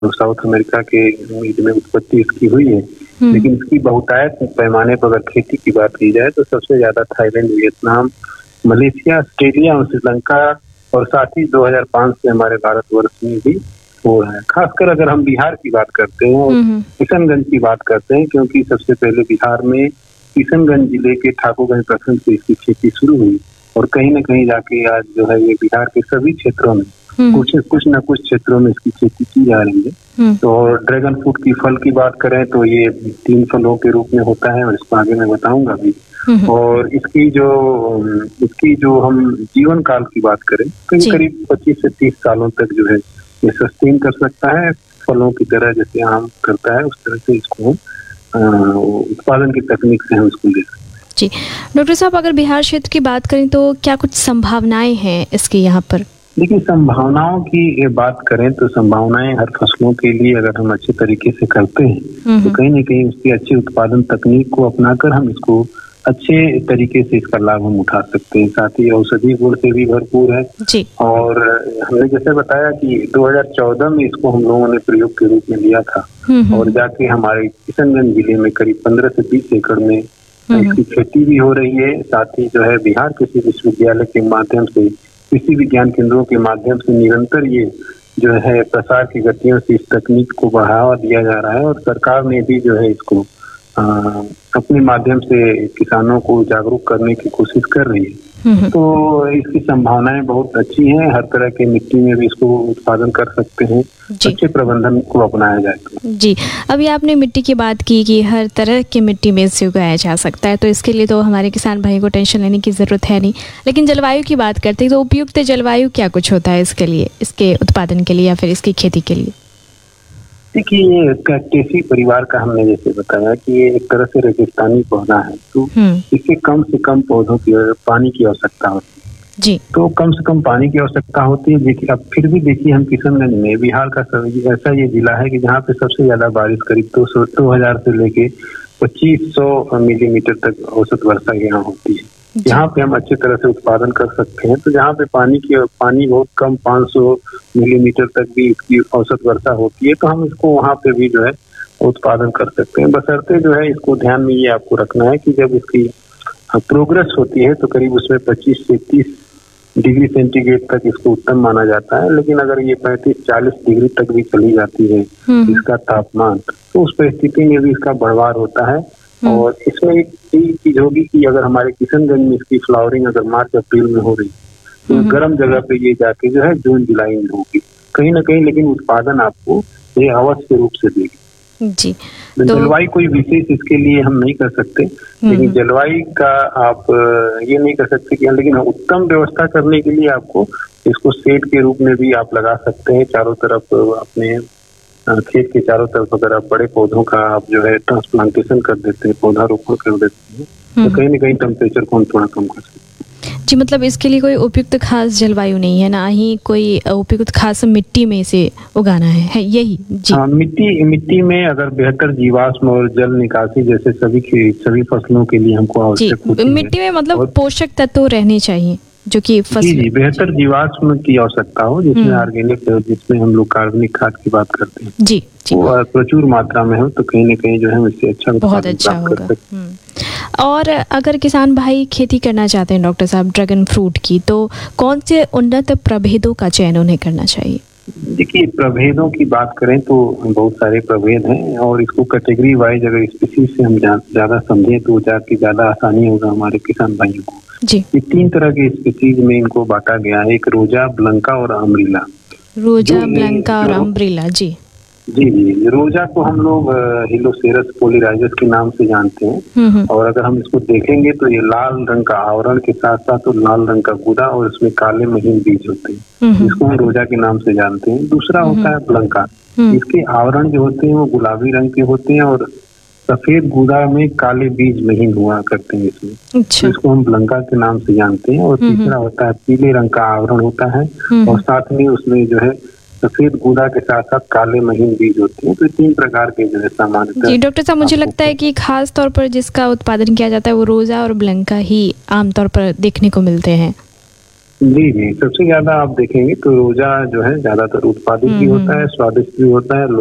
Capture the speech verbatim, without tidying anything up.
South America के में उत्पत्ति इसकी हुई है, लेकिन इसकी बहुतायत पैमाने पर अगर खेती की बात की जाए तो सबसे ज्यादा थाईलैंड, वियतनाम, मलेशिया, ऑस्ट्रेलिया और श्रीलंका और साथ ही दो हज़ार पाँच से हमारे भारतवर्ष में भी हो रहा है। खासकर अगर हम बिहार की बात करते हैं और किशनगंज की बात करते हैं, क्योंकि सबसे पहले बिहार में किशनगंज जिले के ठाकुरगंज प्रखंड से इसकी खेती शुरू हुई और कहीं न कहीं जाके आज जो है ये बिहार के सभी क्षेत्रों में कुछ कुछ न कुछ क्षेत्रों में इसकी खेती की जा रही है। तो ड्रैगन फ्रूट की फल की बात करें तो ये तीन फलों के रूप में होता है और इसको आगे मैं बताऊंगा भी। और इसकी जो इसकी जो हम जीवन काल की बात करें करीब करीब पच्चीस से तीस सालों तक जो है ये सस्टेन कर सकता है। फलों की तरह जैसे आम करता है उस तरह से इसको उत्पादन की तकनीक से हम इसको ले सकते हैं। जी डॉक्टर साहब, अगर बिहार क्षेत्र की बात करें तो क्या कुछ संभावनाएं हैं इसके यहाँ पर? देखिए, संभावनाओं की बात करें तो संभावनाएं हर फसलों के लिए अगर हम अच्छे तरीके से करते हैं तो कहीं न कहीं उसकी अच्छी उत्पादन तकनीक को अपनाकर हम इसको अच्छे तरीके से इसका लाभ हम उठा सकते हैं। साथ ही औषधि गुण से भी भरपूर है जी। और हमने जैसे बताया कि दो हज़ार चौदह में इसको हम लोगों ने प्रयोग के रूप में लिया था और जाके हमारे किशनगंज जिले में करीब पंद्रह से बीस एकड़ में इसकी खेती भी हो रही है। साथ ही जो है बिहार कृषि विश्वविद्यालय के माध्यम से, कृषि विज्ञान केंद्रों के माध्यम से निरंतर ये जो है प्रसार की गतियों से इस तकनीक को बढ़ावा दिया जा रहा है और सरकार ने भी जो है इसको आ, अपने माध्यम से किसानों को जागरूक करने की कोशिश कर रही है। तो इसकी संभावनाएं बहुत अच्छी हैं। हर तरह के मिट्टी में भी इसको उत्पादन कर सकते हैं, अच्छे प्रबंधन को अपनाया जाए तो। जी, अभी आपने मिट्टी की बात की कि हर तरह की मिट्टी में इसे उगाया जा सकता है, तो इसके लिए तो हमारे किसान भाई को टेंशन लेने की जरूरत है नहीं। लेकिन जलवायु की बात करते हैं तो उपयुक्त जलवायु क्या कुछ होता है इसके लिए, इसके उत्पादन के लिए या फिर इसकी खेती के लिए? देखिए, ये कैक्टेसी परिवार का हमने जैसे बताया कि ये एक तरह से रेगिस्तानी पौधा है, तो इससे कम से कम पौधों की पानी की आवश्यकता होती है जी। तो कम से कम पानी की आवश्यकता होती है। देखिए, अब फिर भी देखिए हम किशनगंज में बिहार का ऐसा ये जिला है कि जहाँ पे सबसे ज्यादा बारिश करीब दो सौ दो हजार से लेके पच्चीस सौ मिलीमीटर तक औसत वर्षा यहाँ होती है। यहाँ पे हम अच्छी तरह से उत्पादन कर सकते हैं। तो जहाँ पे पानी की पानी बहुत कम पाँच सौ मिलीमीटर तक भी इसकी औसत वर्षा होती है तो हम इसको वहाँ पे भी जो है उत्पादन कर सकते हैं। बशर्ते जो है इसको ध्यान में ये आपको रखना है कि जब इसकी प्रोग्रेस होती है तो करीब उसमें पच्चीस से तीस डिग्री सेंटीग्रेड तक इसको उत्तम माना जाता है। लेकिन अगर ये पैंतीस चालीस डिग्री तक भी चली जाती है इसका तापमान, तो उस परिस्थिति में भी इसका बढ़वार होता है। और इसमें एक चीज होगी कि अगर हमारे किशनगंज में इसकी फ्लावरिंग अगर मार्च अप्रैल में हो रही तो गर्म जगह पे ये जाके जो है जून जुलाई में होगी कहीं ना कहीं, लेकिन उत्पादन आपको ये अवश्य रूप से देगी जी। तो जलवायु कोई विशेष इसके लिए हम नहीं कर सकते, लेकिन जलवायु का आप ये नहीं कर सकते कि, लेकिन उत्तम व्यवस्था करने के लिए आपको इसको शेड के रूप में भी आप लगा सकते हैं। चारों तरफ अपने खेत के चारों तरफ अगर आप बड़े पौधों का आप जो है ट्रांसप्लांटेशन कर देते हैं, पौधारोपण कर देते हैं, तो कहीं ना कहीं टेम्परेचर को हम थोड़ा कम कर सकते हैं। जी, मतलब इसके लिए कोई उपयुक्त खास जलवायु नहीं है, ना ही कोई उपयुक्त खास मिट्टी में इसे उगाना है, है यही जी? हाँ, मिट्टी मिट्टी में अगर बेहतर जीवाश्म और जल निकासी जैसे सभी सभी फसलों के लिए हमको आवश्यक होती है। मिट्टी में मतलब पोषक तत्व रहने चाहिए जो कि फसल जी जी बेहतर जीवाश्म की आवश्यकता हो, जिसमें ऑर्गेनिक, जिसमें हम लोग कार्बनिक खाद की बात करते हैं जी, जी। वो प्रचुर मात्रा में हो तो कहीं ना कहीं जो है इससे अच्छा बहुत अच्छा होगा। और अगर किसान भाई खेती करना चाहते हैं डॉक्टर साहब ड्रैगन फ्रूट की, तो कौन से उन्नत प्रभेदों का चयन उन्हें करना चाहिए? देखिए, प्रभेदों की बात करें तो बहुत सारे प्रभेद हैं और इसको कैटेगरी वाइज अगर स्पीसीज से हम ज्यादा समझें तो जाके ज्यादा आसानी होगा हमारे किसान भाइयों को जी। ये तीन तरह के स्पीसीज में इनको बांटा गया है, एक रोजा, ब्लंका और अम्ब्रीला। रोजा, ब्लंका और अम्ब्रीला जी जी जी रोजा को हम लोग हिलोसेरस पोलिराइजस के नाम से जानते हैं और अगर हम इसको देखेंगे तो ये लाल रंग का आवरण के साथ साथ तो लाल रंग का गुदा और इसमें काले महीन बीज होते हैं, इसको हम रोजा के नाम से जानते हैं। दूसरा होता है ब्लंका, इसके आवरण जो होते हैं वो गुलाबी रंग के होते हैं और सफेद गुदा में काले बीज महीन हुआ करते हैं इसमें, अच्छा। तो इसको हम ब्लंका के नाम से जानते हैं। और तीसरा होता है पीले रंग का आवरण होता है और साथ में उसमें जो है सफेद गुदा के साथ साथ काले महीन बीज होते हैं। तो तीन प्रकार के जो है सामान्यतः जी डॉक्टर साहब, मुझे लगता है कि खास तौर पर जिसका उत्पादन किया जाता है वो रोजा और ब्लंका ही आमतौर पर देखने को मिलते हैं। जी जी, सबसे ज्यादा आप देखेंगे तो रोजा जो है ज्यादातर उत्पादित भी होता है, स्वादिष्ट भी होता है।